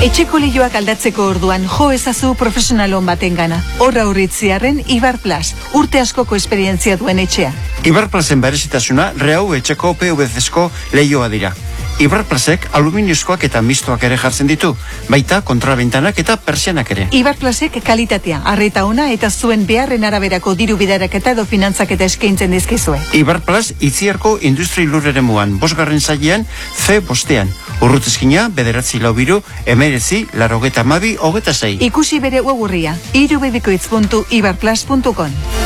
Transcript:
Etxeko lehioak aldatzeko orduan jo ezazu profesionalon baten gana. Horra urritziarren Ibarplas, urte askoko esperientzia duen etxea. Ibarplasen berezitasuna rehau etxeko PVC-ko lehioa dira. Ibarplasek aluminiozkoak eta mistoak ere jartzen ditu, baita kontrabentanak eta persianak ere. Ibarplasek kalitatea, arreta ona eta zuen beharren araberako diru bidaraketa edo finantzaketa eskaintzen dizkizue. Ibarplas Itziarko industri lurreremuan, 5. sailean, C5. Urrutezkina, 9-4-19-92-26. Ikusi bere webgurria, irubebikoitz.ibarplas.com.